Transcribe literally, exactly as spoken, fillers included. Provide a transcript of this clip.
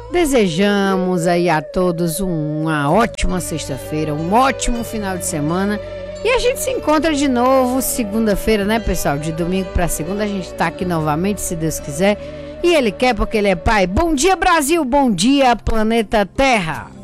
Desejamos aí a todos uma ótima sexta-feira, um ótimo final de semana. E a gente se encontra de novo segunda-feira, né, pessoal? De domingo para segunda a gente tá aqui novamente, se Deus quiser. E Ele quer porque Ele é Pai. Bom dia, Brasil! Bom dia, planeta Terra!